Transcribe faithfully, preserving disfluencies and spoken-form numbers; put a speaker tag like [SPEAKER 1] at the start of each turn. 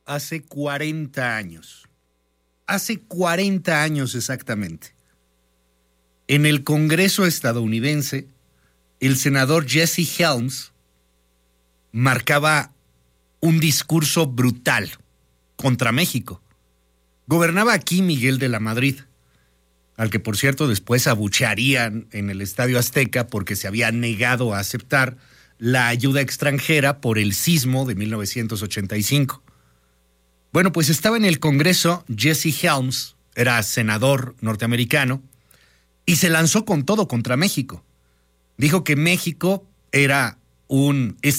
[SPEAKER 1] hace cuarenta años. Hace cuarenta años exactamente. En el Congreso estadounidense, el senador Jesse Helms marcaba un discurso brutal contra México. Gobernaba aquí Miguel de la Madrid, al que por cierto después abuchearían en el Estadio Azteca porque se había negado a aceptar la ayuda extranjera por el sismo de mil novecientos ochenta y cinco. Bueno, pues estaba en el Congreso Jesse Helms, era senador norteamericano, y se lanzó con todo contra México. Dijo que México era un